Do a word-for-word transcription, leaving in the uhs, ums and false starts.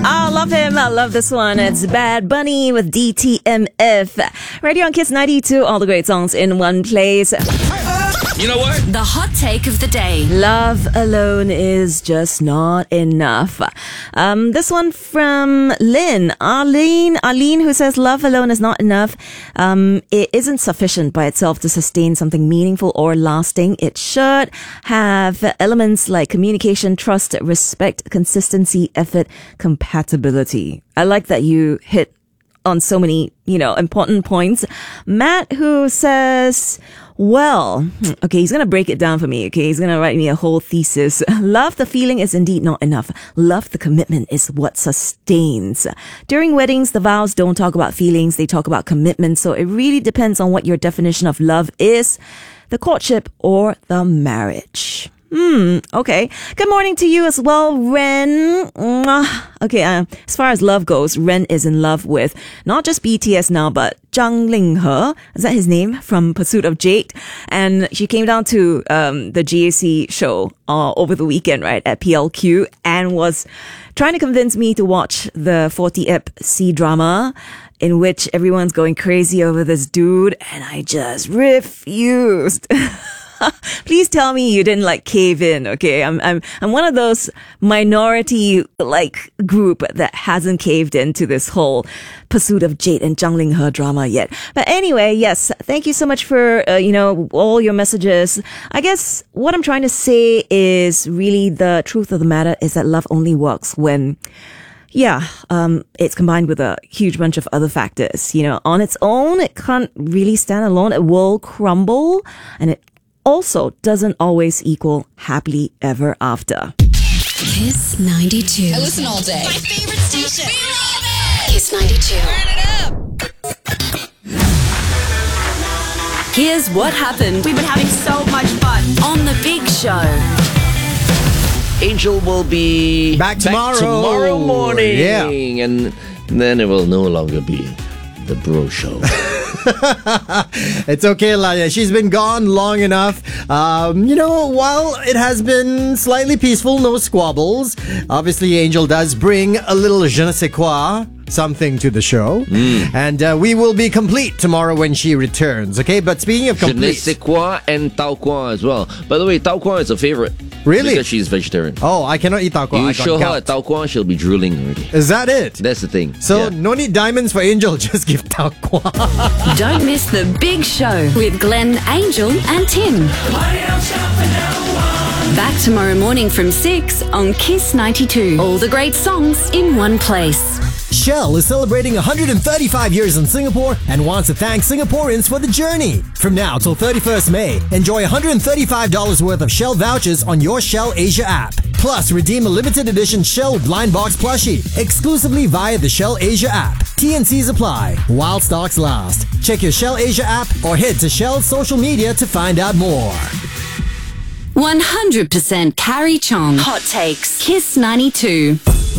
I love him. I love this one. It's Bad Bunny with D T M F. Radio on Kiss ninety-two. All the great songs in one place. You know what? The hot take of the day. Love alone is just not enough. Um, this one from Lynn. Arlene, Arlene who says love alone is not enough. Um, it isn't sufficient by itself to sustain something meaningful or lasting. It should have elements like communication, trust, respect, consistency, effort, compatibility. I like that you hit on so many, you know, important points. Matt who says, well, okay, he's going to break it down for me, okay? He's going to write me a whole thesis. Love the feeling is indeed not enough. Love the commitment is what sustains. During weddings, the vows don't talk about feelings. They talk about commitment. So it really depends on what your definition of love is, the courtship or the marriage. Hmm, okay. Good morning to you as well, Ren. Okay, uh, as far as love goes, Ren is in love with not just B T S now, but Zhang Linghe. Is that his name? From Pursuit of Jade. And she came down to um, the G A C show uh, over the weekend, right, at P L Q, and was trying to convince me to watch the forty-ep C-drama in which everyone's going crazy over this dude, and I just refused. Please tell me you didn't like cave in, okay? I'm I'm I'm one of those minority like group that hasn't caved into this whole Pursuit of Jade and Zhang Linghe drama yet. But anyway, yes, thank you so much for uh, you know, all your messages. I guess what I'm trying to say is really the truth of the matter is that love only works when Yeah, um, it's combined with a huge bunch of other factors. You know, on its own, it can't really stand alone. It will crumble, and it also doesn't always equal happily ever after. Kiss ninety-two. I listen all day. My favorite station. We love it. Kiss ninety-two. Turn it up. Here's what happened We've been having so much fun. on The Big Show. Angel will be Back tomorrow. tomorrow morning. Yeah. And then it will no longer be the Bro Show. It's okay, Laya. She's been gone long enough. Um, you know, while it has been slightly peaceful, no squabbles, obviously Angel does bring a little je ne sais quoi, something to the show. Mm. And uh, we will be complete tomorrow when she returns, okay? But speaking of Je ne complete... sais quoi and tau kwa as well. By the way, tau kwa is a favorite. Really? Because she's vegetarian. Oh, I cannot eat tau kwa. You I got show her gout. a tau kwa, she'll be drooling already. Is that it? That's the thing. So, Yeah. no need diamonds for Angel, just give tau kwa. Don't miss The Big Show with Glenn, Angel and Tim. Back tomorrow morning from six on Kiss ninety-two. All the great songs in one place. Shell is celebrating one hundred thirty-five years in Singapore and wants to thank Singaporeans for the journey. From now till thirty-first May, enjoy one hundred thirty-five dollars worth of Shell vouchers on your Shell Asia app. Plus, redeem a limited edition Shell Blind Box plushie exclusively via the Shell Asia app. T and Cs apply while stocks last. Check your Shell Asia app or head to Shell's social media to find out more. one hundred percent Carrie Chong. Hot takes. Kiss ninety-two.